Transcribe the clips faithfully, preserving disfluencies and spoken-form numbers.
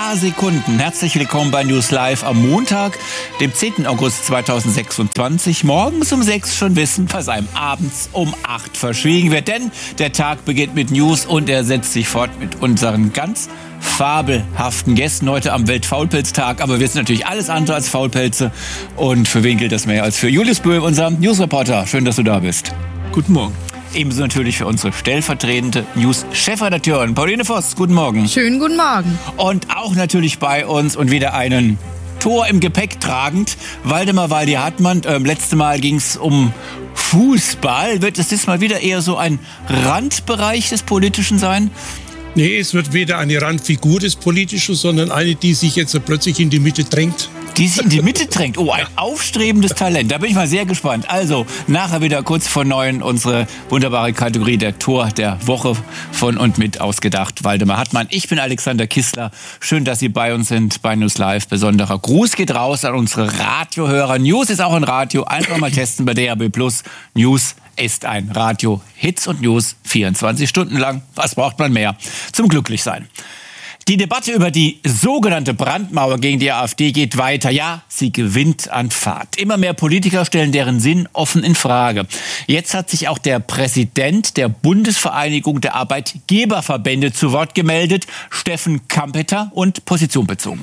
paar Sekunden. Herzlich willkommen bei News Live am Montag, dem zehnten August zweitausendsechsundzwanzig. Morgens um sechs schon wissen, was einem abends um acht verschwiegen wird. Denn der Tag beginnt mit News und er setzt sich fort mit unseren ganz fabelhaften Gästen heute am Weltfaulpelztag. Aber wir sind natürlich alles andere als Faulpelze. Und für wen gilt das mehr als für Julius Böhm, unser Newsreporter. Schön, dass du da bist. Guten Morgen. Ebenso natürlich für unsere stellvertretende News-Chefredakteurin Pauline Voss. Guten Morgen. Schönen guten Morgen. Und auch natürlich bei uns und wieder einen Tor im Gepäck tragend, Waldemar Waldi-Hartmann. Ähm, letztes Mal ging es um Fußball. Wird es diesmal wieder eher so ein Randbereich des Politischen sein? Nee, es wird weder eine Randfigur des Politischen, sondern eine, die sich jetzt plötzlich in die Mitte drängt. Die sich in die Mitte drängt. Oh, ein aufstrebendes Talent. Da bin ich mal sehr gespannt. Also, nachher wieder kurz vor neun unsere wunderbare Kategorie der Tor der Woche von und mit ausgedacht. Waldemar Hartmann. Ich bin Alexander Kissler. Schön, dass Sie bei uns sind bei News Live. Besonderer Gruß geht raus an unsere Radiohörer. News ist auch ein Radio. Einfach mal testen bei D A B Plus. News ist ein Radio. Hits und News vierundzwanzig Stunden lang. Was braucht man mehr zum Glücklichsein? Die Debatte über die sogenannte Brandmauer gegen die AfD geht weiter. Ja, sie gewinnt an Fahrt. Immer mehr Politiker stellen deren Sinn offen in Frage. Jetzt hat sich auch der Präsident der Bundesvereinigung der Arbeitgeberverbände zu Wort gemeldet, Steffen Kampeter, und Position bezogen.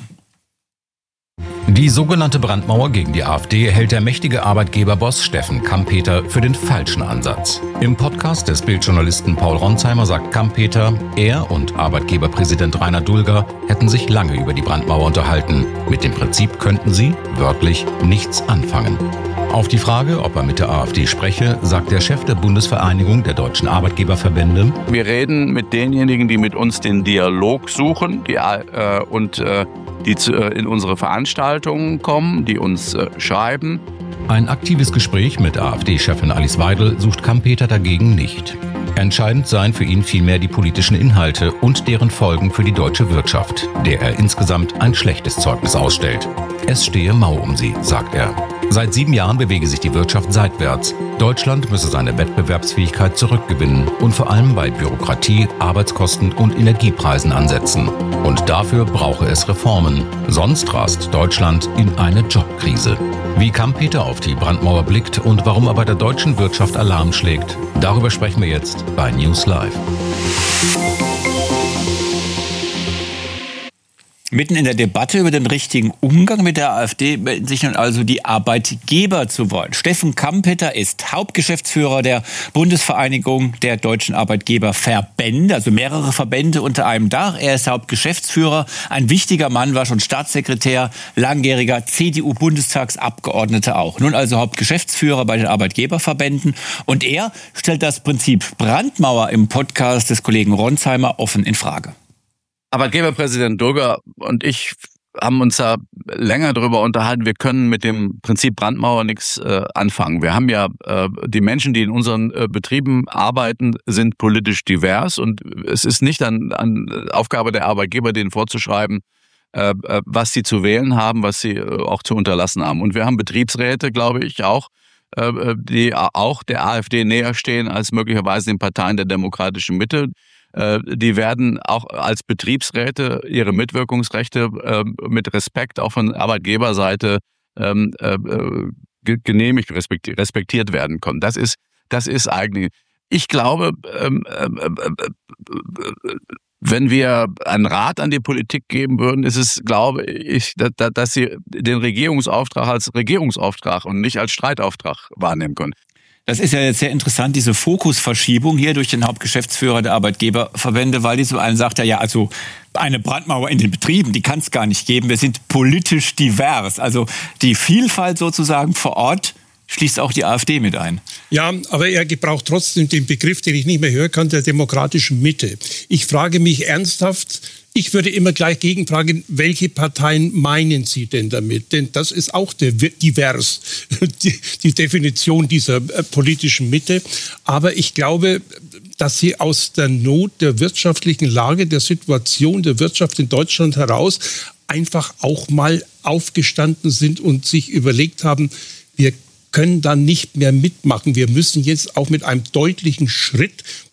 Die sogenannte Brandmauer gegen die AfD hält der mächtige Arbeitgeberboss Steffen Kampeter für den falschen Ansatz. Im Podcast des Bildjournalisten Paul Ronsheimer sagt Kampeter, er und Arbeitgeberpräsident Rainer Dulger hätten sich lange über die Brandmauer unterhalten. Mit dem Prinzip könnten sie, wörtlich, nichts anfangen. Auf die Frage, ob er mit der AfD spreche, sagt der Chef der Bundesvereinigung der deutschen Arbeitgeberverbände: Wir reden mit denjenigen, die mit uns den Dialog suchen die, äh, und äh, die zu, äh, in unsere Veranstaltungen kommen, die uns äh, schreiben. Ein aktives Gespräch mit AfD-Chefin Alice Weidel sucht Kampeter dagegen nicht. Entscheidend seien für ihn vielmehr die politischen Inhalte und deren Folgen für die deutsche Wirtschaft, der er insgesamt ein schlechtes Zeugnis ausstellt. Es stehe mau um sie, sagt er. Seit sieben Jahren bewege sich die Wirtschaft seitwärts. Deutschland müsse seine Wettbewerbsfähigkeit zurückgewinnen und vor allem bei Bürokratie, Arbeitskosten und Energiepreisen ansetzen. Und dafür brauche es Reformen. Sonst rast Deutschland in eine Jobkrise. Wie Kampeter auf die Brandmauer blickt und warum er bei der deutschen Wirtschaft Alarm schlägt, darüber sprechen wir jetzt bei News Live. Mitten in der Debatte über den richtigen Umgang mit der AfD melden sich nun also die Arbeitgeber zu Wort. Steffen Kampeter ist Hauptgeschäftsführer der Bundesvereinigung der deutschen Arbeitgeberverbände, also mehrere Verbände unter einem Dach. Er ist Hauptgeschäftsführer, ein wichtiger Mann, war schon Staatssekretär, langjähriger C D U-Bundestagsabgeordneter auch. Nun also Hauptgeschäftsführer bei den Arbeitgeberverbänden. Und er stellt das Prinzip Brandmauer im Podcast des Kollegen Ronsheimer offen in Frage. Arbeitgeberpräsident Dulger und ich haben uns da länger darüber unterhalten, wir können mit dem Prinzip Brandmauer nichts äh, anfangen. Wir haben ja, äh, die Menschen, die in unseren äh, Betrieben arbeiten, sind politisch divers und es ist nicht an, an Aufgabe der Arbeitgeber, denen vorzuschreiben, äh, was sie zu wählen haben, was sie äh, auch zu unterlassen haben. Und wir haben Betriebsräte, glaube ich, auch, äh, die auch der AfD näher stehen als möglicherweise den Parteien der demokratischen Mitte. Die werden auch als Betriebsräte ihre Mitwirkungsrechte äh, mit Respekt auch von Arbeitgeberseite ähm, äh, genehmigt, respektiert, respektiert werden können. Das ist, das ist eigentlich, ich glaube, ähm, äh, äh, wenn wir einen Rat an die Politik geben würden, ist es, glaube ich, dass, dass sie den Regierungsauftrag als Regierungsauftrag und nicht als Streitauftrag wahrnehmen können. Das ist ja jetzt sehr interessant, diese Fokusverschiebung hier durch den Hauptgeschäftsführer der Arbeitgeberverbände, weil die so einen sagt, ja, ja, also eine Brandmauer in den Betrieben, die kann es gar nicht geben. Wir sind politisch divers. Also die Vielfalt sozusagen vor Ort schließt auch die AfD mit ein. Ja, aber er gebraucht trotzdem den Begriff, den ich nicht mehr hören kann, der demokratischen Mitte. Ich frage mich ernsthaft, ich würde immer gleich gegenfragen, welche Parteien meinen Sie denn damit? Denn das ist auch divers, die, die Definition dieser politischen Mitte. Aber ich glaube, dass sie aus der Not der wirtschaftlichen Lage, der Situation der Wirtschaft in Deutschland heraus einfach auch mal aufgestanden sind und sich überlegt haben, wir können dann nicht mehr mitmachen. Wir müssen jetzt auch mit einem deutlichen Schritt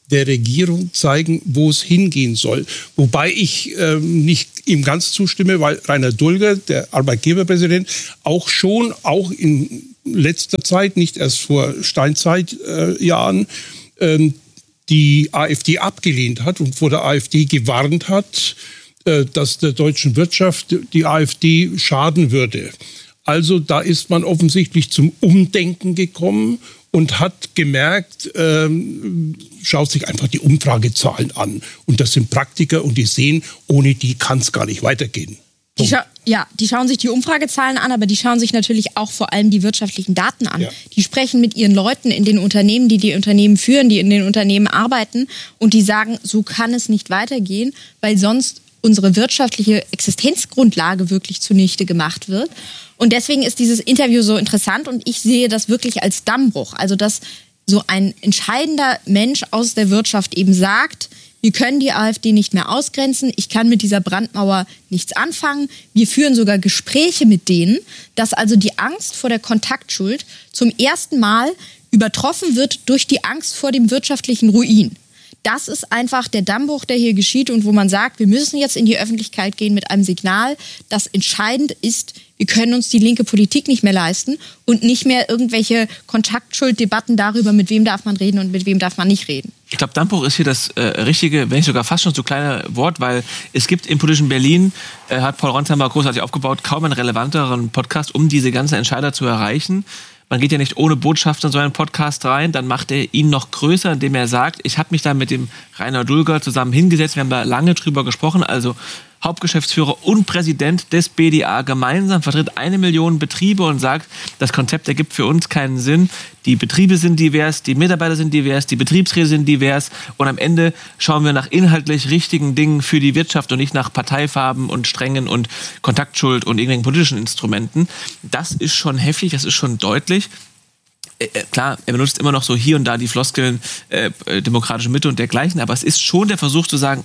der Regierung zeigen, wo es hingehen soll. Wobei ich ähm, nicht ihm ganz zustimme, weil Rainer Dulger, der Arbeitgeberpräsident, auch schon, auch in letzter Zeit, nicht erst vor Steinzeitjahren, äh, ähm, die AfD abgelehnt hat und vor der AfD gewarnt hat, äh, dass der deutschen Wirtschaft die AfD schaden würde. Also da ist man offensichtlich zum Umdenken gekommen und hat gemerkt, ähm, schaut sich einfach die Umfragezahlen an. Und das sind Praktiker und die sehen, ohne die kann es gar nicht weitergehen. Die scha- ja, die schauen sich die Umfragezahlen an, aber die schauen sich natürlich auch vor allem die wirtschaftlichen Daten an. Ja. Die sprechen mit ihren Leuten in den Unternehmen, die die Unternehmen führen, die in den Unternehmen arbeiten und die sagen, so kann es nicht weitergehen, weil sonst unsere wirtschaftliche Existenzgrundlage wirklich zunichte gemacht wird. Und deswegen ist dieses Interview so interessant und ich sehe das wirklich als Dammbruch. Also dass so ein entscheidender Mensch aus der Wirtschaft eben sagt, wir können die AfD nicht mehr ausgrenzen, ich kann mit dieser Brandmauer nichts anfangen. Wir führen sogar Gespräche mit denen, dass also die Angst vor der Kontaktschuld zum ersten Mal übertroffen wird durch die Angst vor dem wirtschaftlichen Ruin. Das ist einfach der Dammbruch, der hier geschieht und wo man sagt, wir müssen jetzt in die Öffentlichkeit gehen mit einem Signal, das entscheidend ist, wir können uns die linke Politik nicht mehr leisten und nicht mehr irgendwelche Kontaktschulddebatten darüber, mit wem darf man reden und mit wem darf man nicht reden. Ich glaube, Dammbruch ist hier das äh, richtige, wenn nicht sogar fast schon so kleine Wort, weil es gibt im politischen Berlin, äh, hat Paul Ronsheimer großartig aufgebaut, kaum einen relevanteren Podcast, um diese ganzen Entscheider zu erreichen. Man geht ja nicht ohne Botschaft in so einen Podcast rein, dann macht er ihn noch größer, indem er sagt, ich habe mich da mit dem Rainer Dulger zusammen hingesetzt, wir haben da lange drüber gesprochen, also Hauptgeschäftsführer und Präsident des B D A gemeinsam, vertritt eine Million Betriebe und sagt, das Konzept ergibt für uns keinen Sinn. Die Betriebe sind divers, die Mitarbeiter sind divers, die Betriebsräte sind divers und am Ende schauen wir nach inhaltlich richtigen Dingen für die Wirtschaft und nicht nach Parteifarben und Strängen und Kontaktschuld und irgendwelchen politischen Instrumenten. Das ist schon heftig, das ist schon deutlich. Äh, klar, er benutzt immer noch so hier und da die Floskeln äh, demokratische Mitte und dergleichen, aber es ist schon der Versuch zu sagen,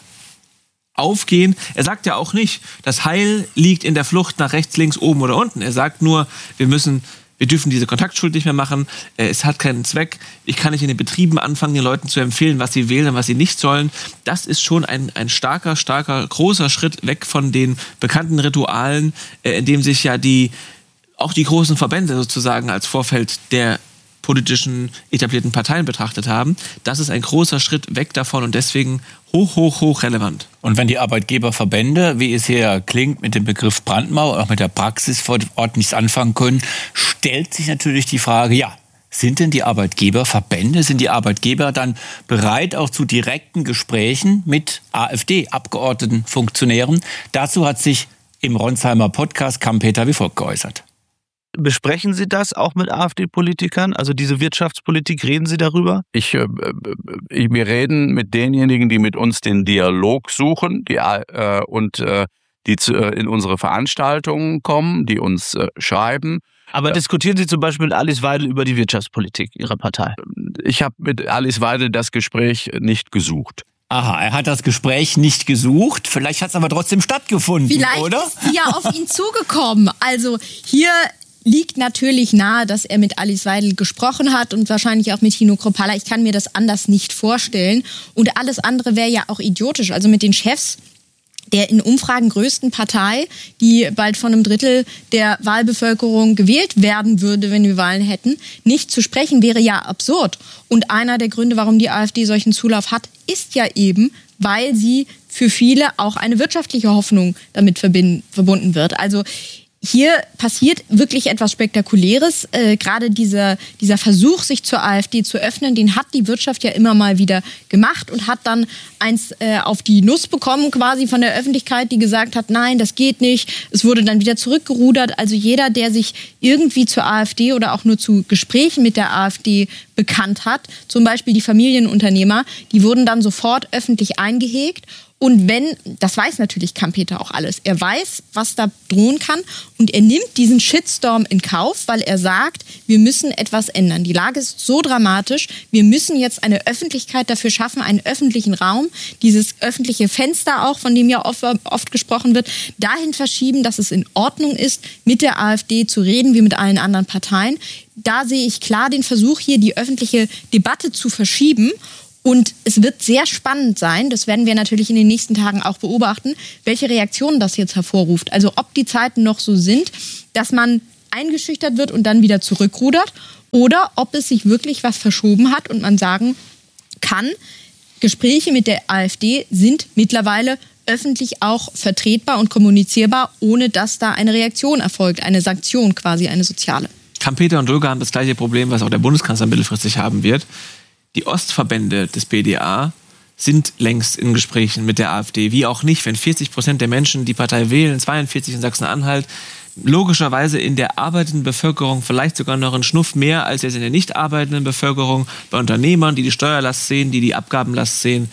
aufgehen. Er sagt ja auch nicht, das Heil liegt in der Flucht nach rechts, links, oben oder unten. Er sagt nur, wir müssen, wir dürfen diese Kontaktschuld nicht mehr machen. Es hat keinen Zweck. Ich kann nicht in den Betrieben anfangen, den Leuten zu empfehlen, was sie wählen und was sie nicht sollen. Das ist schon ein, ein starker, starker, großer Schritt weg von den bekannten Ritualen, in dem sich ja die, auch die großen Verbände sozusagen als Vorfeld der politischen etablierten Parteien betrachtet haben. Das ist ein großer Schritt weg davon und deswegen hoch, hoch, hoch relevant. Und wenn die Arbeitgeberverbände, wie es hier klingt, mit dem Begriff Brandmauer, auch mit der Praxis vor Ort nichts anfangen können, stellt sich natürlich die Frage, ja, sind denn die Arbeitgeberverbände, sind die Arbeitgeber dann bereit auch zu direkten Gesprächen mit AfD-Abgeordneten, Funktionären? Dazu hat sich im Ronsheimer Podcast Kampeter wie folgt geäußert. Besprechen Sie das auch mit AfD-Politikern? Also diese Wirtschaftspolitik, reden Sie darüber? Ich, äh, ich, wir reden mit denjenigen, die mit uns den Dialog suchen die, äh, und äh, die zu, äh, in unsere Veranstaltungen kommen, die uns äh, schreiben. Aber äh, diskutieren Sie zum Beispiel mit Alice Weidel über die Wirtschaftspolitik Ihrer Partei? Ich habe mit Alice Weidel das Gespräch nicht gesucht. Aha, er hat das Gespräch nicht gesucht. Vielleicht hat es aber trotzdem stattgefunden, Vielleicht oder? Vielleicht ist sie ja auf ihn zugekommen. Also hier liegt natürlich nahe, dass er mit Alice Weidel gesprochen hat und wahrscheinlich auch mit Tino Kruppalla. Ich kann mir das anders nicht vorstellen. Und alles andere wäre ja auch idiotisch. Also mit den Chefs der in Umfragen größten Partei, die bald von einem Drittel der Wahlbevölkerung gewählt werden würde, wenn wir Wahlen hätten, nicht zu sprechen, wäre ja absurd. Und einer der Gründe, warum die AfD solchen Zulauf hat, ist ja eben, weil sie für viele auch eine wirtschaftliche Hoffnung damit verbinden, verbunden wird. Also hier passiert wirklich etwas Spektakuläres. Äh, gerade dieser, dieser Versuch, sich zur AfD zu öffnen, den hat die Wirtschaft ja immer mal wieder gemacht und hat dann eins äh, auf die Nuss bekommen quasi von der Öffentlichkeit, die gesagt hat, nein, das geht nicht. Es wurde dann wieder zurückgerudert. Also jeder, der sich irgendwie zur AfD oder auch nur zu Gesprächen mit der AfD bekannt hat, zum Beispiel die Familienunternehmer, die wurden dann sofort öffentlich eingehegt. Und wenn, das weiß natürlich Kampeter auch alles, er weiß, was da drohen kann und er nimmt diesen Shitstorm in Kauf, weil er sagt, wir müssen etwas ändern. Die Lage ist so dramatisch, wir müssen jetzt eine Öffentlichkeit dafür schaffen, einen öffentlichen Raum, dieses öffentliche Fenster auch, von dem ja oft, oft gesprochen wird, dahin verschieben, dass es in Ordnung ist, mit der AfD zu reden, wie mit allen anderen Parteien. Da sehe ich klar den Versuch hier, die öffentliche Debatte zu verschieben. Und es wird sehr spannend sein, das werden wir natürlich in den nächsten Tagen auch beobachten, welche Reaktionen das jetzt hervorruft. Also ob die Zeiten noch so sind, dass man eingeschüchtert wird und dann wieder zurückrudert oder ob es sich wirklich was verschoben hat und man sagen kann, Gespräche mit der AfD sind mittlerweile öffentlich auch vertretbar und kommunizierbar, ohne dass da eine Reaktion erfolgt, eine Sanktion quasi, eine soziale. Kampeter und Dulger haben das gleiche Problem, was auch der Bundeskanzler mittelfristig haben wird. Die Ostverbände des B D A sind längst in Gesprächen mit der AfD. Wie auch nicht, wenn vierzig Prozent der Menschen die Partei wählen, zweiundvierzig in Sachsen-Anhalt, logischerweise in der arbeitenden Bevölkerung vielleicht sogar noch einen Schnuff mehr als jetzt in der nicht arbeitenden Bevölkerung, bei Unternehmern, die die Steuerlast sehen, die die Abgabenlast sehen,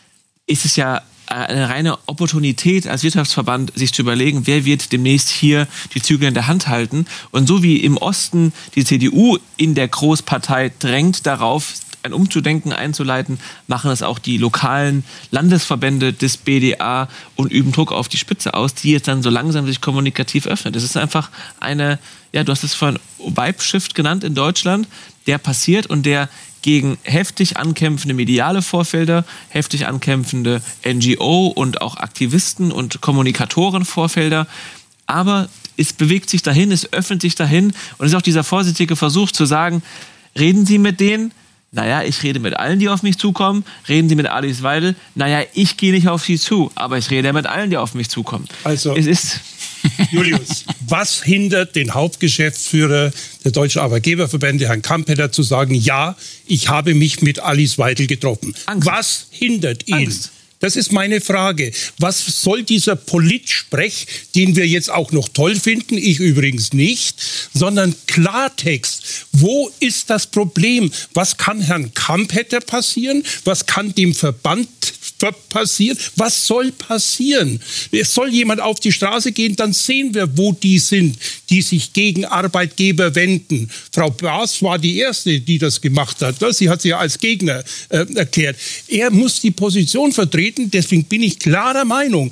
ist es ja eine reine Opportunität als Wirtschaftsverband, sich zu überlegen, wer wird demnächst hier die Zügel in der Hand halten. Und so wie im Osten die C D U in der Großpartei drängt darauf, ein Umzudenken einzuleiten, machen es auch die lokalen Landesverbände des B D A und üben Druck auf die Spitze aus, die jetzt dann so langsam sich kommunikativ öffnet. Das ist einfach eine, ja, du hast es vorhin Vibe-Shift genannt in Deutschland, der passiert und der gegen heftig ankämpfende mediale Vorfelder, heftig ankämpfende N G O und auch Aktivisten und Kommunikatoren-Vorfelder, aber es bewegt sich dahin, es öffnet sich dahin und es ist auch dieser vorsichtige Versuch zu sagen, reden Sie mit denen, naja, ich rede mit allen, die auf mich zukommen. Reden Sie mit Alice Weidel. Naja, ich gehe nicht auf Sie zu, aber ich rede mit allen, die auf mich zukommen. Also, es ist Julius, was hindert den Hauptgeschäftsführer der Deutschen Arbeitgeberverbände, Herrn Kampeter, zu sagen, ja, ich habe mich mit Alice Weidel getroffen? Angst. Was hindert ihn? Angst. Das ist meine Frage. Was soll dieser Politsprech, den wir jetzt auch noch toll finden, ich übrigens nicht, sondern Klartext. Wo ist das Problem? Was kann Herrn Kampeter passieren? Was kann dem Verband passieren? Was soll passieren? Es soll jemand auf die Straße gehen, dann sehen wir, wo die sind, die sich gegen Arbeitgeber wenden. Frau Baas war die Erste, die das gemacht hat. Sie hat sich ja als Gegner äh, erklärt. Er muss die Position vertreten, deswegen bin ich klarer Meinung.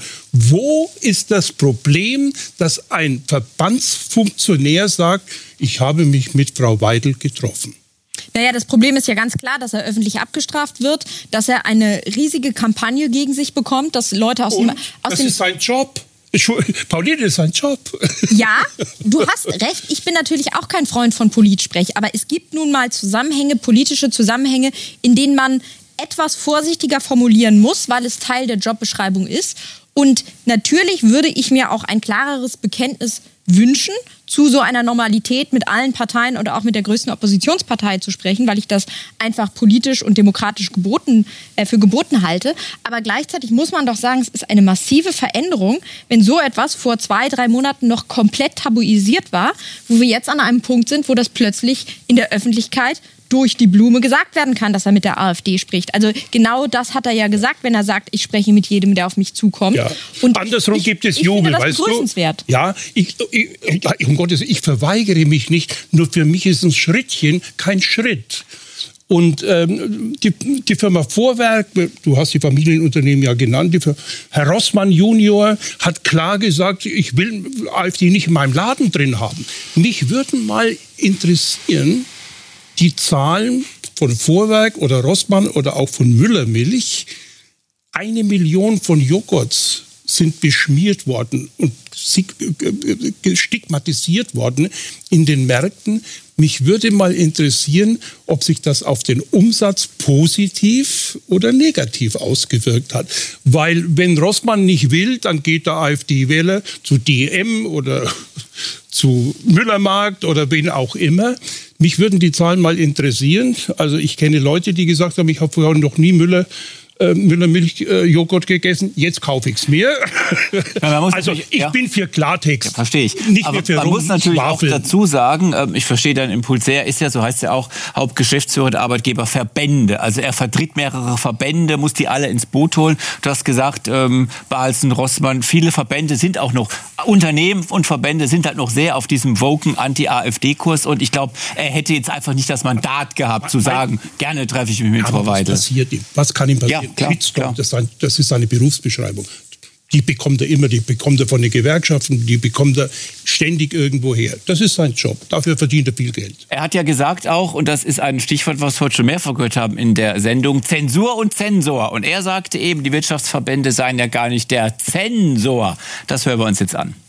Wo ist das Problem, dass ein Verbandsfunktionär sagt, ich habe mich mit Frau Weidel getroffen? Naja, das Problem ist ja ganz klar, dass er öffentlich abgestraft wird, dass er eine riesige Kampagne gegen sich bekommt, dass Leute aus Und dem... Aus das dem ist sein Job. Pauline, das ist sein Job. Ja, du hast recht. Ich bin natürlich auch kein Freund von Politsprech, aber es gibt nun mal Zusammenhänge, politische Zusammenhänge, in denen man etwas vorsichtiger formulieren muss, weil es Teil der Jobbeschreibung ist. Und natürlich würde ich mir auch ein klareres Bekenntnis wünschen, zu so einer Normalität mit allen Parteien oder auch mit der größten Oppositionspartei zu sprechen, weil ich das einfach politisch und demokratisch geboten, äh, für geboten halte. Aber gleichzeitig muss man doch sagen, es ist eine massive Veränderung, wenn so etwas vor zwei, drei Monaten noch komplett tabuisiert war, wo wir jetzt an einem Punkt sind, wo das plötzlich in der Öffentlichkeit durch die Blume gesagt werden kann, dass er mit der AfD spricht. Also genau das hat er ja gesagt, wenn er sagt, ich spreche mit jedem, der auf mich zukommt. Ja. Und andersrum ich, gibt es ich Jubel, finde das weißt begrüßenswert. du? Ja, ich, ich, um Gottes Willen, ich verweigere mich nicht. Nur für mich ist ein Schrittchen kein Schritt. Und ähm, die, die Firma Vorwerk, du hast die Familienunternehmen ja genannt, die Firma, Herr Rossmann Junior hat klar gesagt, ich will AfD nicht in meinem Laden drin haben. Mich würden mal interessieren, die Zahlen von Vorwerk oder Rossmann oder auch von Müller-Milch. Eine Million von Joghurts sind beschmiert worden und stigmatisiert worden in den Märkten. Mich würde mal interessieren, ob sich das auf den Umsatz positiv oder negativ ausgewirkt hat. Weil wenn Rossmann nicht will, dann geht der AfD-Wähler zu D M oder zu Müllermarkt oder wen auch immer. Mich würden die Zahlen mal interessieren. Also ich kenne Leute, die gesagt haben, ich habe vorher noch nie Müller äh, Müllermilch-Joghurt äh, gegessen, jetzt kaufe ich es mir. Ja, also ich ja. bin für Klartext. Ja, verstehe ich. Nicht aber für man muss natürlich Schwafeln. auch dazu sagen, äh, ich verstehe deinen Impuls sehr, ist ja, so heißt ja auch, Hauptgeschäftsführer der Arbeitgeberverbände. Also er vertritt mehrere Verbände, muss die alle ins Boot holen. Du hast gesagt, ähm, Bahlsen, Rossmann, viele Verbände sind auch noch, Unternehmen und Verbände sind halt noch sehr auf diesem woken Anti-AfD-Kurs und ich glaube, er hätte jetzt einfach nicht das Mandat gehabt zu sagen, gerne treffe ich mich mit Frau Weidel. Was passiert ihm? Was kann ihm passieren? Ja, klar, klar. Das, ist ein, das ist seine Berufsbeschreibung. Die bekommt er immer, die bekommt er von den Gewerkschaften, die bekommt er ständig irgendwo her. Das ist sein Job, dafür verdient er viel Geld. Er hat ja gesagt auch, und das ist ein Stichwort, was wir heute schon mehrfach gehört haben in der Sendung, Zensur und Zensor. Und er sagte eben, die Wirtschaftsverbände seien ja gar nicht der Zensor. Das hören wir uns jetzt an.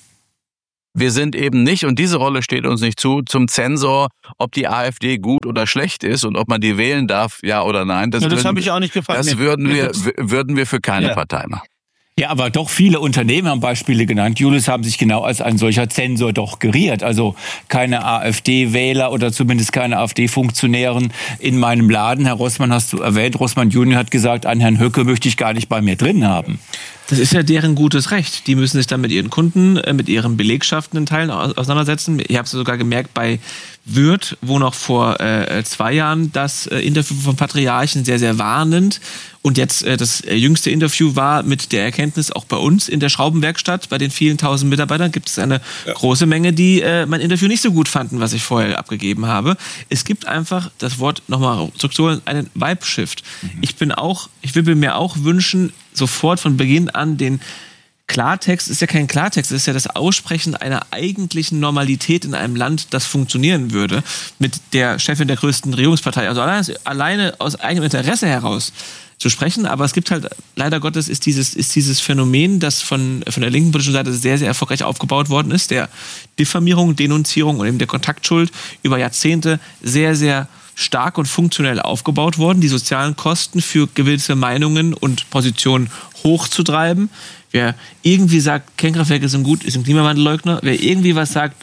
Wir sind eben nicht, und diese Rolle steht uns nicht zu, zum Zensor, ob die AfD gut oder schlecht ist und ob man die wählen darf, ja oder nein. Das, ja, das habe ich auch nicht gefragt. Das würden wir, würden wir für keine ja. Partei machen. Ja, aber doch viele Unternehmen haben Beispiele genannt. Julius, haben sich genau als ein solcher Zensor doch geriert. Also keine AfD-Wähler oder zumindest keine AfD-Funktionären in meinem Laden. Herr Rossmann hast du erwähnt. Rossmann Junior hat gesagt, einen Herrn Höcke möchte ich gar nicht bei mir drin haben. Das ist ja deren gutes Recht. Die müssen sich dann mit ihren Kunden, mit ihren Belegschaften in Teilen auseinandersetzen. Ich habe es sogar gemerkt bei Würth, wo noch vor äh, zwei Jahren das äh, Interview vom Patriarchen sehr, sehr warnend und jetzt äh, das äh, jüngste Interview war mit der Erkenntnis, auch bei uns in der Schraubenwerkstatt, bei den vielen tausend Mitarbeitern gibt es eine ja. große Menge, die äh, mein Interview nicht so gut fanden, was ich vorher abgegeben habe. Es gibt einfach, das Wort nochmal zurückzuholen, einen Vibe-Shift. Mhm. Ich bin auch, ich würde mir auch wünschen, sofort von Beginn an den Klartext, ist ja kein Klartext, ist ja das Aussprechen einer eigentlichen Normalität in einem Land, das funktionieren würde, mit der Chefin der größten Regierungspartei. Also alleine, alleine aus eigenem Interesse heraus zu sprechen, aber es gibt halt, leider Gottes, ist dieses, ist dieses Phänomen, das von, von der linken politischen Seite sehr, sehr erfolgreich aufgebaut worden ist, der Diffamierung, Denunzierung und eben der Kontaktschuld über Jahrzehnte sehr, sehr stark und funktionell aufgebaut worden, die sozialen Kosten für gewisse Meinungen und Positionen hochzutreiben. Wer irgendwie sagt, Kernkraftwerke sind gut, ist ein Klimawandelleugner. Wer irgendwie was sagt,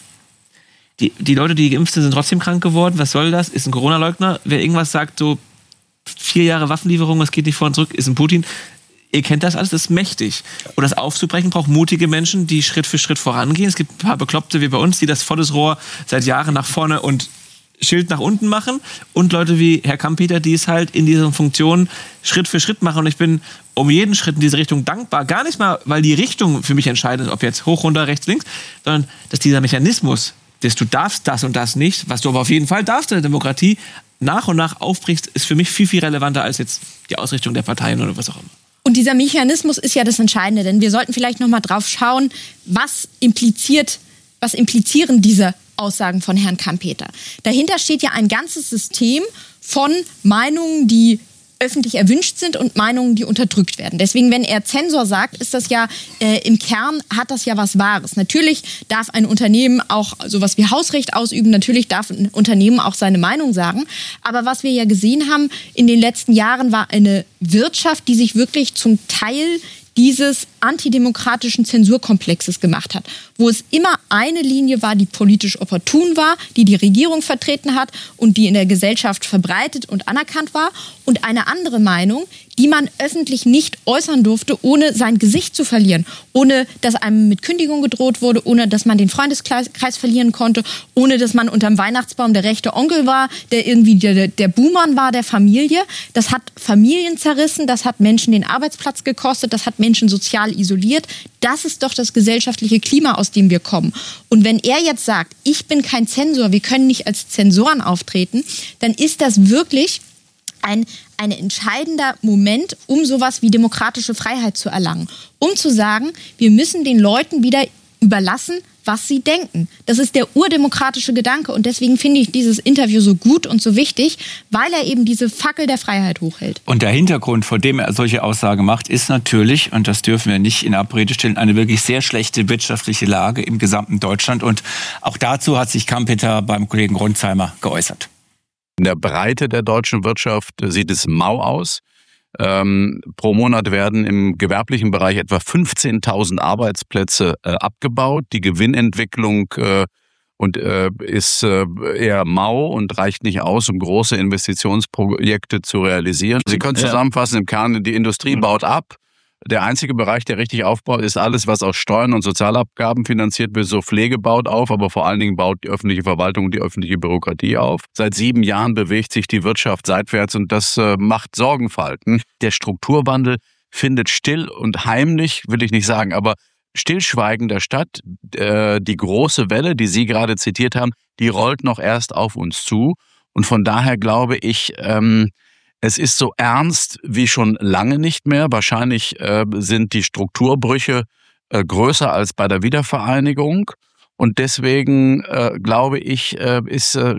die, die Leute, die geimpft sind, sind trotzdem krank geworden, was soll das, ist ein Corona-Leugner. Wer irgendwas sagt, so vier Jahre Waffenlieferung, das geht nicht vor und zurück, ist ein Putin. Ihr kennt das alles, das ist mächtig. Und das aufzubrechen braucht mutige Menschen, die Schritt für Schritt vorangehen. Es gibt ein paar Bekloppte wie bei uns, die das volles Rohr seit Jahren nach vorne und Schild nach unten machen und Leute wie Herr Kampeter, die es halt in dieser Funktion Schritt für Schritt machen. Und ich bin um jeden Schritt in diese Richtung dankbar. Gar nicht mal, weil die Richtung für mich entscheidend ist, ob jetzt hoch, runter, rechts, links, sondern dass dieser Mechanismus, dass du darfst das und das nicht, was du aber auf jeden Fall darfst in der Demokratie, nach und nach aufbrichst, ist für mich viel, viel relevanter als jetzt die Ausrichtung der Parteien oder was auch immer. Und dieser Mechanismus ist ja das Entscheidende, denn wir sollten vielleicht noch mal drauf schauen, was impliziert, was implizieren diese Aussagen von Herrn Kampeter. Dahinter steht ja ein ganzes System von Meinungen, die öffentlich erwünscht sind und Meinungen, die unterdrückt werden. Deswegen, wenn er Zensor sagt, ist das ja äh, im Kern, hat das ja was Wahres. Natürlich darf ein Unternehmen auch sowas wie Hausrecht ausüben, natürlich darf ein Unternehmen auch seine Meinung sagen. Aber was wir ja gesehen haben in den letzten Jahren, war eine Wirtschaft, die sich wirklich zum Teil dieses antidemokratischen Zensurkomplexes gemacht hat, wo es immer eine Linie war, die politisch opportun war, die die Regierung vertreten hat und die in der Gesellschaft verbreitet und anerkannt war, und eine andere Meinung, die man öffentlich nicht äußern durfte, ohne sein Gesicht zu verlieren, ohne dass einem mit Kündigung gedroht wurde, ohne dass man den Freundeskreis verlieren konnte, ohne dass man unterm Weihnachtsbaum der rechte Onkel war, der irgendwie der, der Buhmann war der Familie. Das hat Familien zerrissen, das hat Menschen den Arbeitsplatz gekostet, das hat Menschen sozial isoliert. Das ist doch das gesellschaftliche Klima, aus dem wir kommen. Und wenn er jetzt sagt, ich bin kein Zensor, wir können nicht als Zensoren auftreten, dann ist das wirklich ein, ein entscheidender Moment, um sowas wie demokratische Freiheit zu erlangen. Um zu sagen, wir müssen den Leuten wieder überlassen, was sie denken. Das ist der urdemokratische Gedanke. Und deswegen finde ich dieses Interview so gut und so wichtig, weil er eben diese Fackel der Freiheit hochhält. Und der Hintergrund, vor dem er solche Aussagen macht, ist natürlich, und das dürfen wir nicht in Abrede stellen, eine wirklich sehr schlechte wirtschaftliche Lage im gesamten Deutschland. Und auch dazu hat sich Kampeter beim Kollegen Ronsheimer geäußert. In der Breite der deutschen Wirtschaft sieht es mau aus. Ähm, pro Monat werden im gewerblichen Bereich etwa fünfzehntausend Arbeitsplätze äh, abgebaut. Die Gewinnentwicklung äh, und, äh, ist äh, eher mau und reicht nicht aus, um große Investitionsprojekte zu realisieren. Sie können zusammenfassen, im Kern, die Industrie baut ab. Der einzige Bereich, der richtig aufbaut, ist alles, was aus Steuern und Sozialabgaben finanziert wird. So Pflege baut auf, aber vor allen Dingen baut die öffentliche Verwaltung und die öffentliche Bürokratie auf. Seit sieben Jahren bewegt sich die Wirtschaft seitwärts und das äh, macht Sorgenfalten. Der Strukturwandel findet still und heimlich, will ich nicht sagen, aber stillschweigender statt. Äh, die große Welle, die Sie gerade zitiert haben, die rollt noch erst auf uns zu. Und von daher glaube ich, ähm, Es ist so ernst wie schon lange nicht mehr. Wahrscheinlich äh, sind die Strukturbrüche äh, größer als bei der Wiedervereinigung. Und deswegen, äh, glaube ich, äh, ist, äh,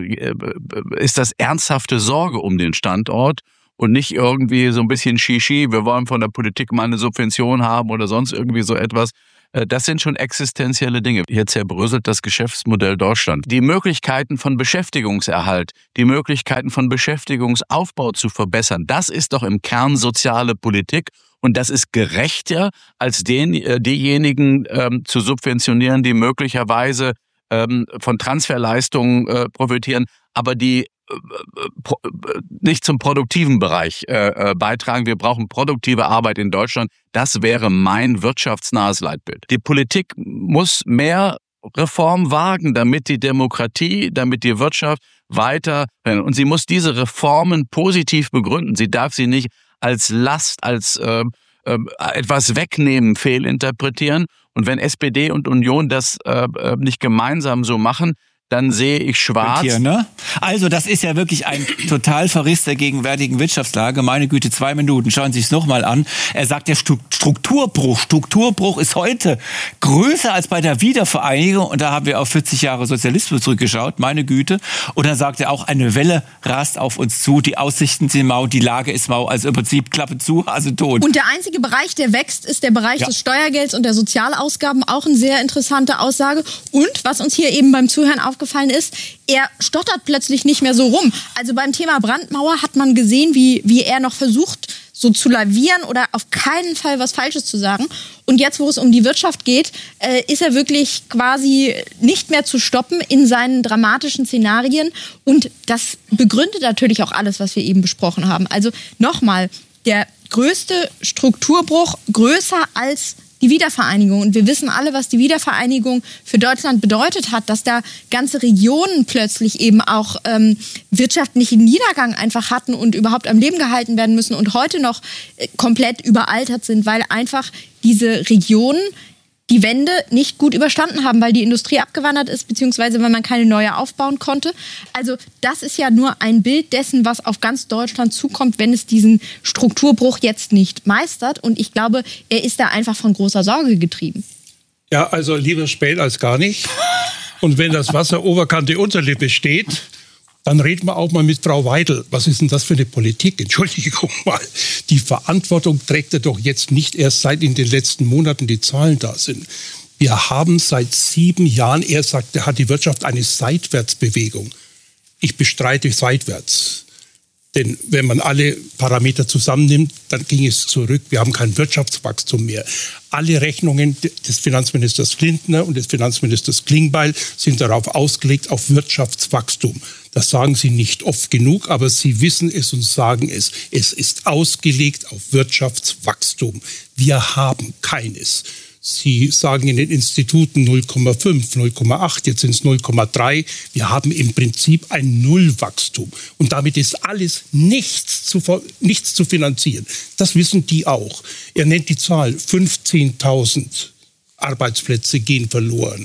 ist das ernsthafte Sorge um den Standort und nicht irgendwie so ein bisschen Shishi, wir wollen von der Politik mal eine Subvention haben oder sonst irgendwie so etwas. Äh, das sind schon existenzielle Dinge. Hier zerbröselt das Geschäftsmodell Deutschland. Die Möglichkeiten von Beschäftigungserhalt, die Möglichkeiten von Beschäftigungsaufbau zu verbessern, das ist doch im Kern soziale Politik. Und das ist gerechter, als den, äh, diejenigen ähm, zu subventionieren, die möglicherweise ähm, von Transferleistungen äh, profitieren, aber die äh, pro, äh, nicht zum produktiven Bereich äh, äh, beitragen. Wir brauchen produktive Arbeit in Deutschland. Das wäre mein wirtschaftsnahes Leitbild. Die Politik muss mehr Reform wagen, damit die Demokratie, damit die Wirtschaft weiter, und sie muss diese Reformen positiv begründen. Sie darf sie nicht als Last, als äh, äh, etwas wegnehmen, fehlinterpretieren. Und wenn S P D und Union das äh, nicht gemeinsam so machen, dann sehe ich schwarz. Hier, ne? Also das ist ja wirklich ein total Verriss der gegenwärtigen Wirtschaftslage. Meine Güte, zwei Minuten, schauen Sie es nochmal an. Er sagt, der Strukturbruch, Strukturbruch ist heute größer als bei der Wiedervereinigung. Und da haben wir auf vierzig Jahre Sozialismus zurückgeschaut, meine Güte. Und dann sagt er auch, eine Welle rast auf uns zu, die Aussichten sind mau, die Lage ist mau. Also im Prinzip Klappe zu, also tot. Und der einzige Bereich, der wächst, ist der Bereich ja. des Steuergelds und der Sozialausgaben. Auch eine sehr interessante Aussage. Und was uns hier eben beim Zuhören aufgefallen ist, er stottert plötzlich nicht mehr so rum. Also beim Thema Brandmauer hat man gesehen, wie, wie er noch versucht, so zu lavieren oder auf keinen Fall was Falsches zu sagen. Und jetzt, wo es um die Wirtschaft geht, äh, ist er wirklich quasi nicht mehr zu stoppen in seinen dramatischen Szenarien. Und das begründet natürlich auch alles, was wir eben besprochen haben. Also nochmal, der größte Strukturbruch, größer als die Wiedervereinigung. Und wir wissen alle, was die Wiedervereinigung für Deutschland bedeutet hat, dass da ganze Regionen plötzlich eben auch ähm, wirtschaftlichen Niedergang einfach hatten und überhaupt am Leben gehalten werden müssen und heute noch äh, komplett überaltert sind, weil einfach diese Regionen die Wende nicht gut überstanden haben, weil die Industrie abgewandert ist, beziehungsweise weil man keine neue aufbauen konnte. Also das ist ja nur ein Bild dessen, was auf ganz Deutschland zukommt, wenn es diesen Strukturbruch jetzt nicht meistert. Und ich glaube, er ist da einfach von großer Sorge getrieben. Ja, also lieber spät als gar nicht. Und wenn das Wasser Oberkante Unterlippe steht, dann reden wir auch mal mit Frau Weidel. Was ist denn das für eine Politik? Entschuldigung mal. Die Verantwortung trägt er doch jetzt nicht erst seit in den letzten Monaten die Zahlen da sind. Wir haben seit sieben Jahren, er sagt, er hat die Wirtschaft eine Seitwärtsbewegung. Ich bestreite seitwärts. Denn wenn man alle Parameter zusammennimmt, dann ging es zurück. Wir haben kein Wirtschaftswachstum mehr. Alle Rechnungen des Finanzministers Lindner und des Finanzministers Klingbeil sind darauf ausgelegt, auf Wirtschaftswachstum. Das sagen sie nicht oft genug, aber sie wissen es und sagen es. Es ist ausgelegt auf Wirtschaftswachstum. Wir haben keines. Sie sagen in den Instituten null Komma fünf, null Komma acht, jetzt sind es null Komma drei. Wir haben im Prinzip ein Nullwachstum. Und damit ist alles nichts zu, nichts zu finanzieren. Das wissen die auch. Er nennt die Zahl, fünfzehntausend Arbeitsplätze gehen verloren.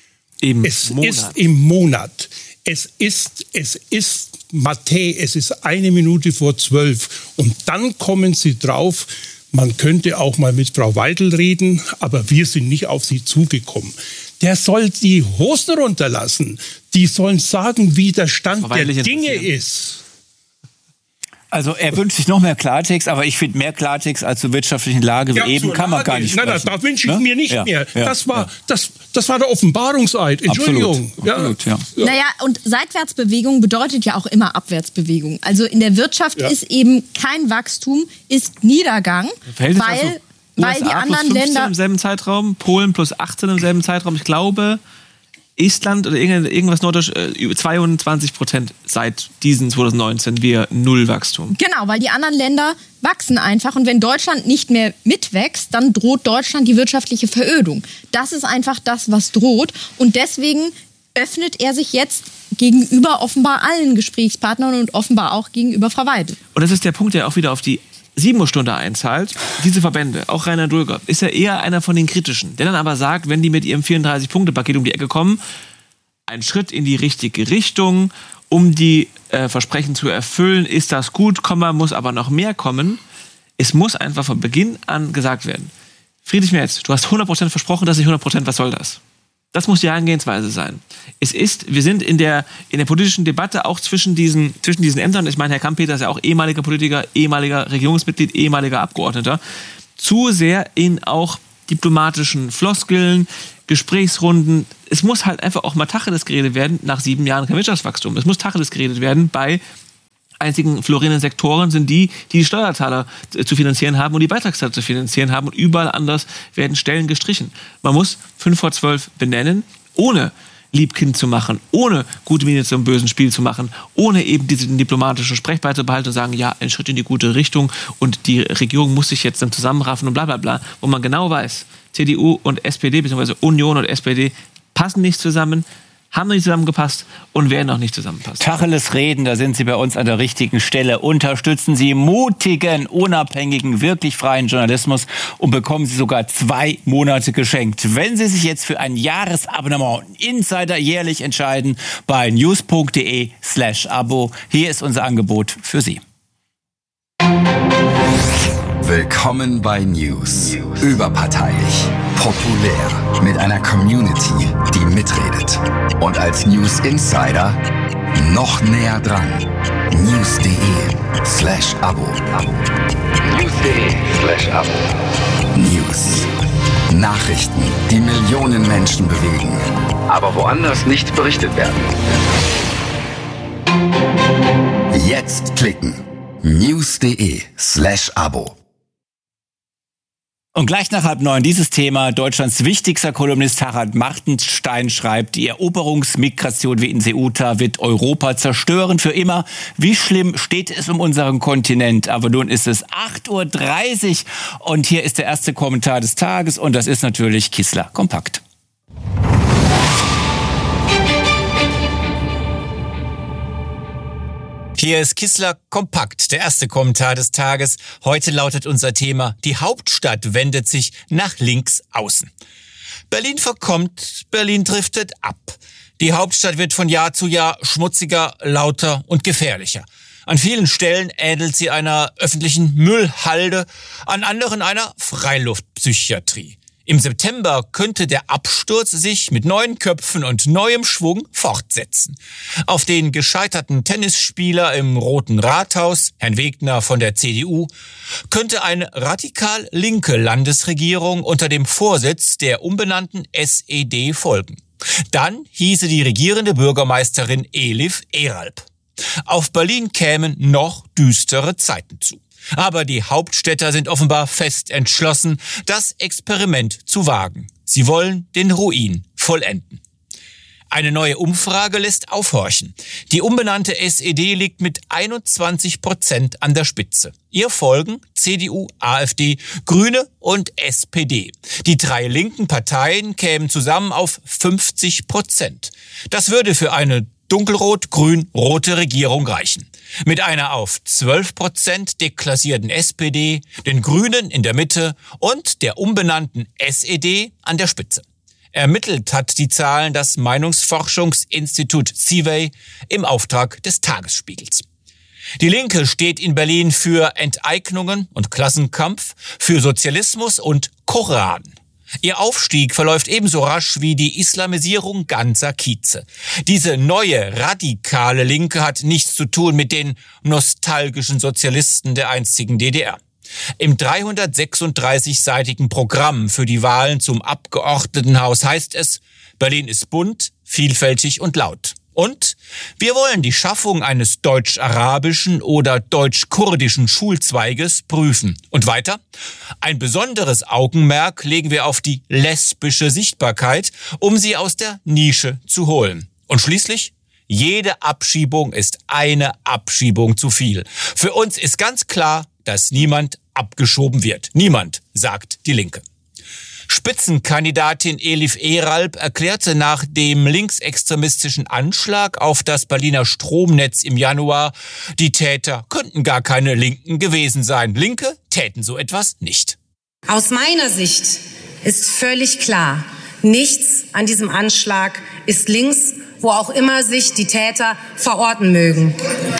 Im es Monat. ist im Monat. Es ist, es ist Mathe, es ist eine Minute vor zwölf. Und dann kommen sie drauf, man könnte auch mal mit Frau Weidel reden, aber wir sind nicht auf sie zugekommen. Der soll die Hosen runterlassen. Die sollen sagen, wie der Stand der Dinge ist. Also er wünscht sich noch mehr Klartext, aber ich finde mehr Klartext als zur wirtschaftlichen Lage wie ja, eben kann man Lage. gar nicht sprechen. Nein, nein, da wünsche ich ne? mir nicht ja, mehr. Ja, das, war, ja. das, das war der Offenbarungseid. Entschuldigung. Absolut, absolut, ja. Ja. Naja, und Seitwärtsbewegung bedeutet ja auch immer Abwärtsbewegung. Also in der Wirtschaft ja. ist eben kein Wachstum, ist Niedergang, weil, also weil die anderen Länder... im selben Zeitraum, Polen plus achtzehn im selben Zeitraum. Ich glaube... Estland oder irgendwas nordisch, über zweiundzwanzig Prozent seit diesen zwanzig neunzehn, wir null Wachstum. Genau, weil die anderen Länder wachsen einfach. Und wenn Deutschland nicht mehr mitwächst, dann droht Deutschland die wirtschaftliche Verödung. Das ist einfach das, was droht. Und deswegen öffnet er sich jetzt gegenüber offenbar allen Gesprächspartnern und offenbar auch gegenüber Frau Weidel. Und das ist der Punkt, der auch wieder auf die sieben Uhr Stunde einzahlt. Diese Verbände, auch Rainer Dulger, ist ja eher einer von den Kritischen, der dann aber sagt, wenn die mit ihrem vierunddreißig Punkte Paket um die Ecke kommen, ein Schritt in die richtige Richtung, um die äh, Versprechen zu erfüllen. Ist das gut, Komma, muss aber noch mehr kommen. Es muss einfach von Beginn an gesagt werden, Friedrich Merz, du hast hundert Prozent versprochen, dass ich hundert Prozent, was soll das? Das muss die Herangehensweise sein. Es ist, wir sind in der, in der politischen Debatte auch zwischen diesen, zwischen diesen Ämtern, ich meine, Herr Kampeter ist ja auch ehemaliger Politiker, ehemaliger Regierungsmitglied, ehemaliger Abgeordneter, zu sehr in auch diplomatischen Floskeln, Gesprächsrunden. Es muss halt einfach auch mal Tacheles geredet werden, nach sieben Jahren kein Wirtschaftswachstum. Es muss Tacheles geredet werden bei einzigen florierenden Sektoren sind die, die die Steuerzahler zu finanzieren haben und die Beitragszahler zu finanzieren haben und überall anders werden Stellen gestrichen. Man muss fünf vor zwölf benennen, ohne Liebkind zu machen, ohne gute Miene zum bösen Spiel zu machen, ohne eben diesen diplomatischen Sprech beizubehalten und sagen, ja, ein Schritt in die gute Richtung und die Regierung muss sich jetzt dann zusammenraffen und bla bla bla, wo man genau weiß, C D U und S P D bzw. Union und S P D passen nicht zusammen, haben noch nicht zusammengepasst und werden auch nicht zusammenpassen. Tacheles reden, da sind Sie bei uns an der richtigen Stelle. Unterstützen Sie mutigen, unabhängigen, wirklich freien Journalismus und bekommen Sie sogar zwei Monate geschenkt. Wenn Sie sich jetzt für ein Jahresabonnement Insider jährlich entscheiden, bei news.de slash Abo. Hier ist unser Angebot für Sie. Willkommen bei News. Überparteilich, populär, mit einer Community, die mitredet. Und als News Insider noch näher dran. news.de slash Abo. news.de slash Abo. News. Nachrichten, die Millionen Menschen bewegen, aber woanders nicht berichtet werden. Jetzt klicken. news.de slash Abo. Und gleich nach halb neun dieses Thema. Deutschlands wichtigster Kolumnist Harald Martenstein schreibt, die Eroberungsmigration wie in Ceuta wird Europa zerstören für immer. Wie schlimm steht es um unseren Kontinent? Aber nun ist es acht Uhr dreißig und hier ist der erste Kommentar des Tages und das ist natürlich Kissler Kompakt. Hier ist Kissler Kompakt, der erste Kommentar des Tages. Heute lautet unser Thema, die Hauptstadt wendet sich nach links außen. Berlin verkommt, Berlin driftet ab. Die Hauptstadt wird von Jahr zu Jahr schmutziger, lauter und gefährlicher. An vielen Stellen ähnelt sie einer öffentlichen Müllhalde, an anderen einer Freiluftpsychiatrie. Im September könnte der Absturz sich mit neuen Köpfen und neuem Schwung fortsetzen. Auf den gescheiterten Tennisspieler im Roten Rathaus, Herrn Wegner von der C D U, könnte eine radikal linke Landesregierung unter dem Vorsitz der umbenannten S E D folgen. Dann hieße die regierende Bürgermeisterin Elif Eralp. Auf Berlin kämen noch düstere Zeiten zu. Aber die Hauptstädter sind offenbar fest entschlossen, das Experiment zu wagen. Sie wollen den Ruin vollenden. Eine neue Umfrage lässt aufhorchen. Die umbenannte S E D liegt mit einundzwanzig Prozent an der Spitze. Ihr folgen C D U, AfD, Grüne und S P D. Die drei linken Parteien kämen zusammen auf fünfzig Prozent. Das würde für eine dunkelrot-grün-rote Regierung reichen. Mit einer auf zwölf Prozent deklassierten S P D, den Grünen in der Mitte und der umbenannten S E D an der Spitze. Ermittelt hat die Zahlen das Meinungsforschungsinstitut Civey im Auftrag des Tagesspiegels. Die Linke steht in Berlin für Enteignungen und Klassenkampf, für Sozialismus und Koran. Ihr Aufstieg verläuft ebenso rasch wie die Islamisierung ganzer Kieze. Diese neue, radikale Linke hat nichts zu tun mit den nostalgischen Sozialisten der einstigen D D R. Im dreihundertsechsunddreißig-seitigen Programm für die Wahlen zum Abgeordnetenhaus heißt es, Berlin ist bunt, vielfältig und laut. Und wir wollen die Schaffung eines deutsch-arabischen oder deutsch-kurdischen Schulzweiges prüfen. Und weiter? Ein besonderes Augenmerk legen wir auf die lesbische Sichtbarkeit, um sie aus der Nische zu holen. Und schließlich? Jede Abschiebung ist eine Abschiebung zu viel. Für uns ist ganz klar, dass niemand abgeschoben wird. Niemand, sagt die Linke. Spitzenkandidatin Elif Eralp erklärte nach dem linksextremistischen Anschlag auf das Berliner Stromnetz im Januar, die Täter könnten gar keine Linken gewesen sein. Linke täten so etwas nicht. Aus meiner Sicht ist völlig klar, nichts an diesem Anschlag ist links- wo auch immer sich die Täter verorten mögen.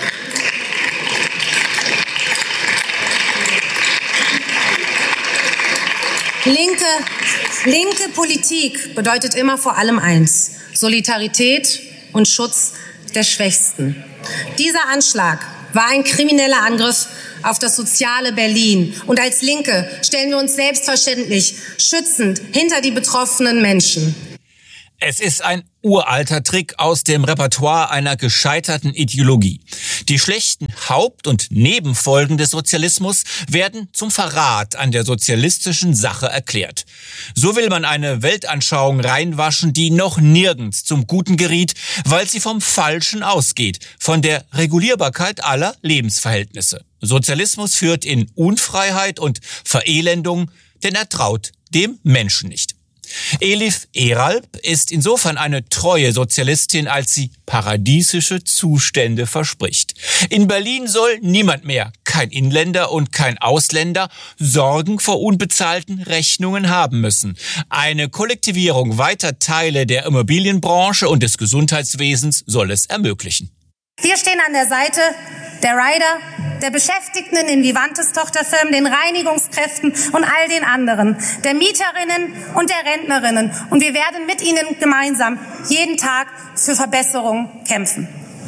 Linke, linke Politik bedeutet immer vor allem eins: Solidarität und Schutz der Schwächsten. Dieser Anschlag war ein krimineller Angriff auf das soziale Berlin. Und als Linke stellen wir uns selbstverständlich schützend hinter die betroffenen Menschen. Es ist ein uralter Trick aus dem Repertoire einer gescheiterten Ideologie. Die schlechten Haupt- und Nebenfolgen des Sozialismus werden zum Verrat an der sozialistischen Sache erklärt. So will man eine Weltanschauung reinwaschen, die noch nirgends zum Guten geriet, weil sie vom Falschen ausgeht, von der Regulierbarkeit aller Lebensverhältnisse. Sozialismus führt in Unfreiheit und Verelendung, denn er traut dem Menschen nicht. Elif Eralp ist insofern eine treue Sozialistin, als sie paradiesische Zustände verspricht. In Berlin soll niemand mehr, kein Inländer und kein Ausländer, Sorgen vor unbezahlten Rechnungen haben müssen. Eine Kollektivierung weiter Teile der Immobilienbranche und des Gesundheitswesens soll es ermöglichen. Wir stehen an der Seite der Rider, der Beschäftigten in den Vivantes-Tochterfirmen, den Reinigungskräften und all den anderen, der Mieterinnen und der Rentnerinnen. Und wir werden mit ihnen gemeinsam jeden Tag für Verbesserungen kämpfen.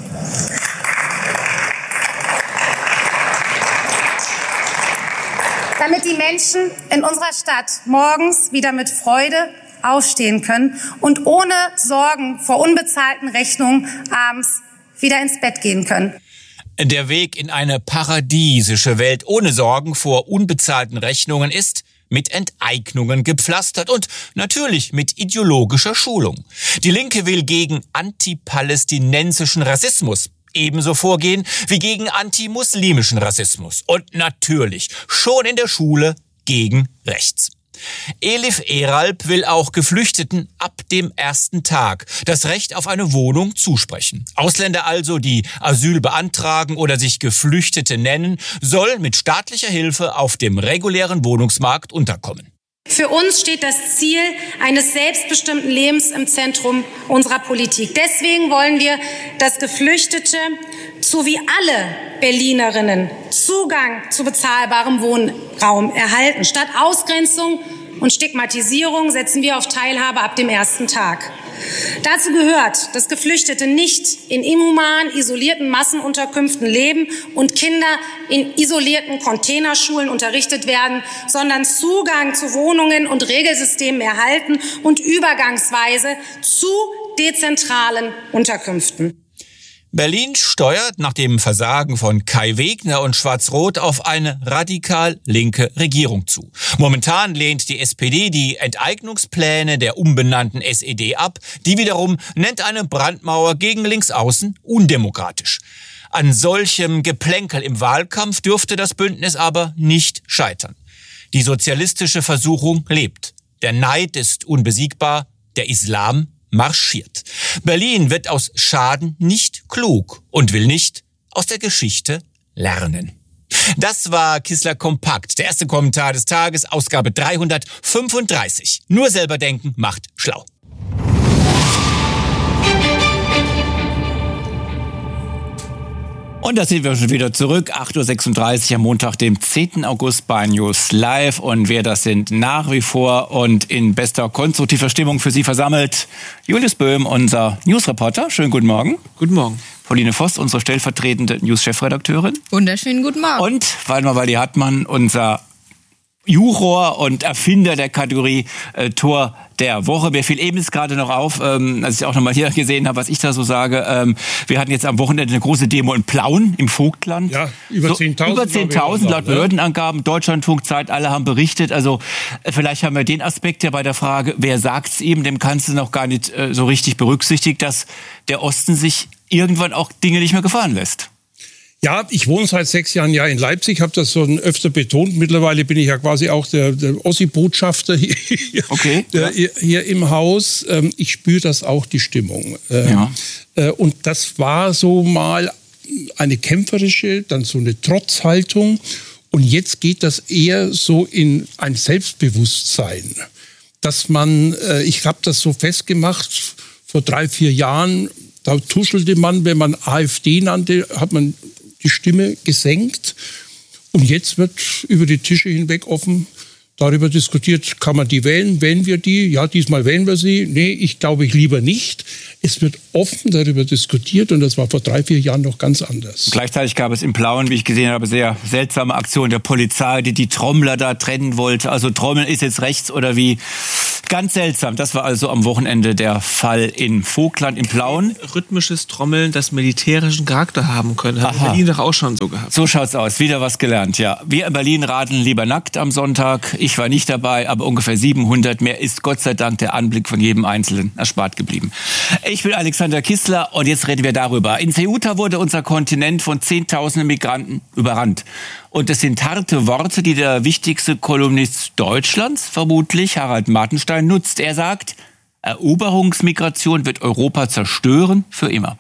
Damit die Menschen in unserer Stadt morgens wieder mit Freude aufstehen können und ohne Sorgen vor unbezahlten Rechnungen abends wieder ins Bett gehen können. Der Weg in eine paradiesische Welt ohne Sorgen vor unbezahlten Rechnungen ist mit Enteignungen gepflastert und natürlich mit ideologischer Schulung. Die Linke will gegen antipalästinensischen Rassismus ebenso vorgehen wie gegen antimuslimischen Rassismus und natürlich schon in der Schule gegen rechts. Elif Eralp will auch Geflüchteten ab dem ersten Tag das Recht auf eine Wohnung zusprechen. Ausländer also, die Asyl beantragen oder sich Geflüchtete nennen, sollen mit staatlicher Hilfe auf dem regulären Wohnungsmarkt unterkommen. Für uns steht das Ziel eines selbstbestimmten Lebens im Zentrum unserer Politik. Deswegen wollen wir, dass Geflüchtete sowie alle Berlinerinnen Zugang zu bezahlbarem Wohnraum erhalten. Statt Ausgrenzung und Stigmatisierung setzen wir auf Teilhabe ab dem ersten Tag. Dazu gehört, dass Geflüchtete nicht in inhuman isolierten Massenunterkünften leben und Kinder in isolierten Containerschulen unterrichtet werden, sondern Zugang zu Wohnungen und Regelsystemen erhalten und übergangsweise zu dezentralen Unterkünften. Berlin steuert nach dem Versagen von Kai Wegner und Schwarz-Rot auf eine radikal linke Regierung zu. Momentan lehnt die S P D die Enteignungspläne der umbenannten S E D ab. Die wiederum nennt eine Brandmauer gegen Linksaußen undemokratisch. An solchem Geplänkel im Wahlkampf dürfte das Bündnis aber nicht scheitern. Die sozialistische Versuchung lebt. Der Neid ist unbesiegbar, der Islam marschiert. Berlin wird aus Schaden nicht klug und will nicht aus der Geschichte lernen. Das war Kissler Kompakt, der erste Kommentar des Tages, Ausgabe dreihundertfünfunddreißig. Nur selber denken macht schlau. Und da sind wir schon wieder zurück, acht Uhr sechsunddreißig am Montag, dem zehnten August bei News Live. Und wir das sind nach wie vor und in bester konstruktiver Stimmung für Sie versammelt. Julius Böhm, unser Newsreporter. Schönen guten Morgen. Guten Morgen. Pauline Voss, unsere stellvertretende News-Chefredakteurin. Wunderschönen guten Morgen. Und Waldemar Waldi-Hartmann, unser Juror und Erfinder der Kategorie äh, Tor der Woche. Mir fiel eben gerade noch auf, ähm, als ich auch nochmal hier gesehen habe, was ich da so sage. Ähm, wir hatten jetzt am Wochenende eine große Demo in Plauen im Vogtland. Ja, über zehntausend. So, über zehntausend laut Behördenangaben. Deutschlandfunk, Zeit, alle haben berichtet. Also äh, vielleicht haben wir den Aspekt ja bei der Frage, wer sagt's ihm, dem kannst du noch gar nicht äh, so richtig berücksichtigt, dass der Osten sich irgendwann auch Dinge nicht mehr gefallen lässt. Ja, ich wohne seit sechs Jahren ja in Leipzig, habe das so öfter betont. Mittlerweile bin ich ja quasi auch der, der Ossi-Botschafter hier, okay, der, ja. hier im Haus. Ich spüre das auch, die Stimmung. Ja. Und das war so mal eine kämpferische, dann so eine Trotzhaltung. Und jetzt geht das eher so in ein Selbstbewusstsein, dass man, ich habe das so festgemacht, vor drei, vier Jahren Da tuschelte man, wenn man AfD nannte, hat man die Stimme gesenkt. Und jetzt wird über die Tische hinweg offen darüber diskutiert, kann man die wählen, wählen wir die? Ja, diesmal wählen wir sie. Nee, ich glaube ich lieber nicht. Es wird offen darüber diskutiert und das war vor drei, vier Jahren noch ganz anders. Gleichzeitig gab es in Plauen, wie ich gesehen habe, sehr seltsame Aktionen der Polizei, die die Trommler da trennen wollte. Also Trommeln ist jetzt rechts oder wie? Ganz seltsam. Das war also am Wochenende der Fall in Vogtland, in Plauen. Rhythmisches Trommeln, das militärischen Charakter haben können. Hat in Berlin doch auch schon so gehabt. So schaut's aus. Wieder was gelernt, ja. Wir in Berlin radeln lieber nackt am Sonntag. Ich war nicht dabei, aber ungefähr siebenhundert. Mehr ist Gott sei Dank der Anblick von jedem Einzelnen erspart geblieben. Ich bin Alexander Kissler und jetzt reden wir darüber. In Ceuta wurde unser Kontinent von Zehntausenden Migranten überrannt. Und das sind harte Worte, die der wichtigste Kolumnist Deutschlands, vermutlich Harald Martenstein, nutzt. Er sagt, Eroberungsmigration wird Europa zerstören für immer.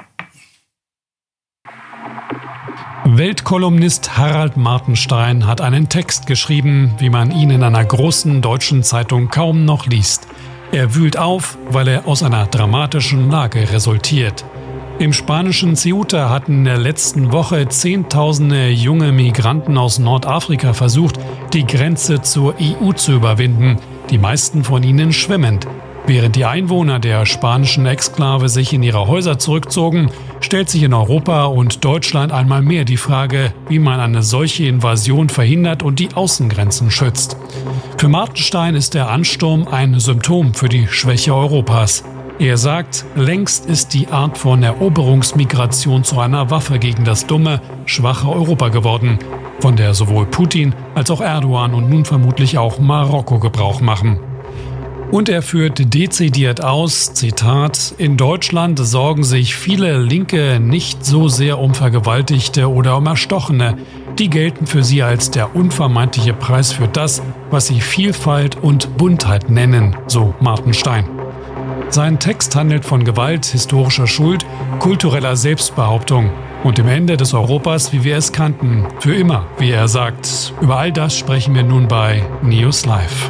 Weltkolumnist Harald Martenstein hat einen Text geschrieben, wie man ihn in einer großen deutschen Zeitung kaum noch liest. Er wühlt auf, weil er aus einer dramatischen Lage resultiert. Im spanischen Ceuta hatten in der letzten Woche Zehntausende junge Migranten aus Nordafrika versucht, die Grenze zur E U zu überwinden, die meisten von ihnen schwimmend. Während die Einwohner der spanischen Exklave sich in ihre Häuser zurückzogen, stellt sich in Europa und Deutschland einmal mehr die Frage, wie man eine solche Invasion verhindert und die Außengrenzen schützt. Für Martenstein ist der Ansturm ein Symptom für die Schwäche Europas. Er sagt, längst ist die Art von Eroberungsmigration zu einer Waffe gegen das dumme, schwache Europa geworden, von der sowohl Putin als auch Erdogan und nun vermutlich auch Marokko Gebrauch machen. Und er führt dezidiert aus, Zitat, in Deutschland sorgen sich viele Linke nicht so sehr um Vergewaltigte oder um Erstochene. Die gelten für sie als der unvermeidliche Preis für das, was sie Vielfalt und Buntheit nennen, so Martenstein. Sein Text handelt von Gewalt, historischer Schuld, kultureller Selbstbehauptung und dem Ende des Europas, wie wir es kannten. Für immer, wie er sagt. Über all das sprechen wir nun bei News Live.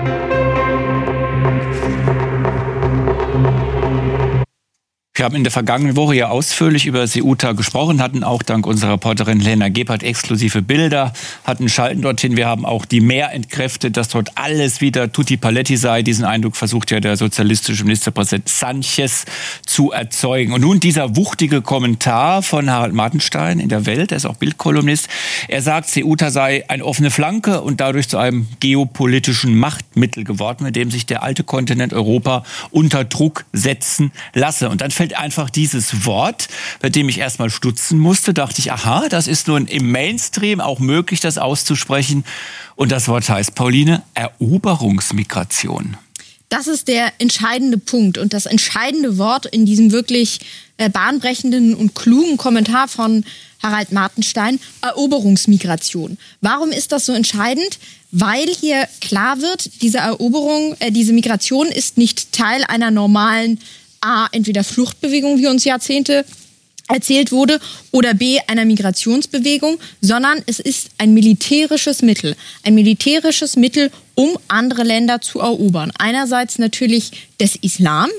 Wir haben in der vergangenen Woche ja ausführlich über Ceuta gesprochen, hatten auch dank unserer Reporterin Lena Gebhardt exklusive Bilder, hatten Schalten dorthin. Wir haben auch die Mehr entkräftet, dass dort alles wieder tutti paletti sei. Diesen Eindruck versucht ja der sozialistische Ministerpräsident Sanchez zu erzeugen. Und nun dieser wuchtige Kommentar von Harald Martenstein in der Welt, er ist auch Bildkolumnist. Er sagt, Ceuta sei eine offene Flanke und dadurch zu einem geopolitischen Machtmittel geworden, mit dem sich der alte Kontinent Europa unter Druck setzen lasse. Und dann fällt einfach dieses Wort, bei dem ich erstmal stutzen musste, dachte ich, aha, das ist nun im Mainstream auch möglich, das auszusprechen. Und das Wort heißt, Pauline, Eroberungsmigration. Das ist der entscheidende Punkt und das entscheidende Wort in diesem wirklich äh, bahnbrechenden und klugen Kommentar von Harald Martenstein, Eroberungsmigration. Warum ist das so entscheidend? Weil hier klar wird, diese Eroberung, äh, diese Migration ist nicht Teil einer normalen A, entweder Fluchtbewegung, wie uns Jahrzehnte erzählt wurde, oder B, einer Migrationsbewegung, sondern es ist ein militärisches Mittel. Ein militärisches Mittel, um andere Länder zu erobern. Einerseits natürlich des Islam,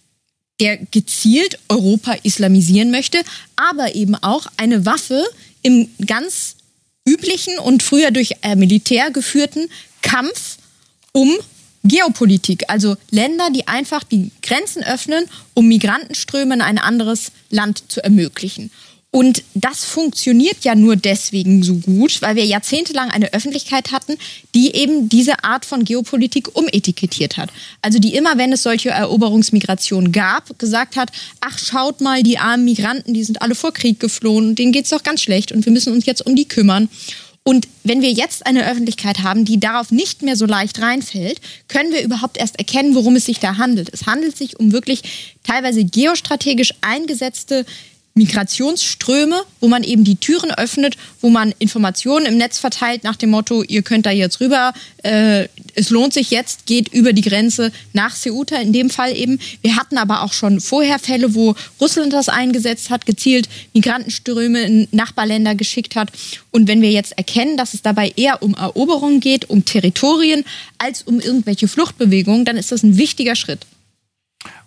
der gezielt Europa islamisieren möchte, aber eben auch eine Waffe im ganz üblichen und früher durch äh, Militär geführten Kampf um Geopolitik, also Länder, die einfach die Grenzen öffnen, um Migrantenströme in ein anderes Land zu ermöglichen. Und das funktioniert ja nur deswegen so gut, weil wir jahrzehntelang eine Öffentlichkeit hatten, die eben diese Art von Geopolitik umetikettiert hat. Also die immer, wenn es solche Eroberungsmigration gab, gesagt hat, ach schaut mal, die armen Migranten, die sind alle vor Krieg geflohen, denen geht's doch ganz schlecht und wir müssen uns jetzt um die kümmern. Und wenn wir jetzt eine Öffentlichkeit haben, die darauf nicht mehr so leicht reinfällt, können wir überhaupt erst erkennen, worum es sich da handelt. Es handelt sich um wirklich teilweise geostrategisch eingesetzte Migrationsströme, wo man eben die Türen öffnet, wo man Informationen im Netz verteilt nach dem Motto, ihr könnt da jetzt rüber, äh, es lohnt sich jetzt, geht über die Grenze nach Ceuta, in dem Fall eben. Wir hatten aber auch schon vorher Fälle, wo Russland das eingesetzt hat, gezielt Migrantenströme in Nachbarländer geschickt hat. Und wenn wir jetzt erkennen, dass es dabei eher um Eroberung geht, um Territorien, als um irgendwelche Fluchtbewegungen, dann ist das ein wichtiger Schritt.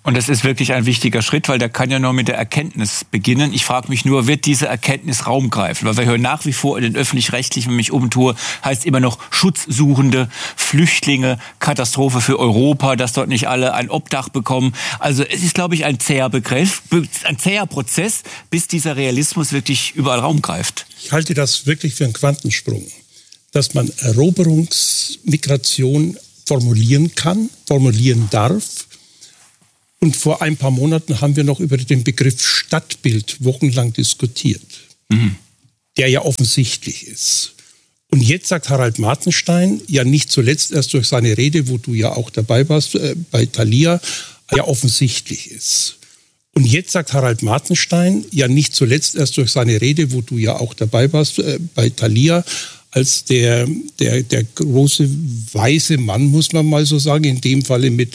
Und das ist wirklich ein wichtiger Schritt, weil der kann ja nur mit der Erkenntnis beginnen. Ich frage mich nur, wird diese Erkenntnis Raum greifen? Weil wir hören nach wie vor in den Öffentlich-Rechtlichen, wenn ich mich umtue, heißt immer noch Schutzsuchende, Flüchtlinge, Katastrophe für Europa, dass dort nicht alle ein Obdach bekommen. Also es ist, glaube ich, ein zäher Begriff, ein zäher Prozess, bis dieser Realismus wirklich überall Raum greift. Ich halte das wirklich für einen Quantensprung, dass man Eroberungsmigration formulieren kann, formulieren darf. Und vor ein paar Monaten haben wir noch über den Begriff Stadtbild wochenlang diskutiert, mhm. der ja offensichtlich ist. Und jetzt sagt Harald Martenstein, ja nicht zuletzt erst durch seine Rede, wo du ja auch dabei warst, äh, bei Thalia, ja offensichtlich ist. Und jetzt sagt Harald Martenstein, ja nicht zuletzt erst durch seine Rede, wo du ja auch dabei warst, äh, bei Thalia, als der, der, der große weise Mann, muss man mal so sagen, in dem Falle mit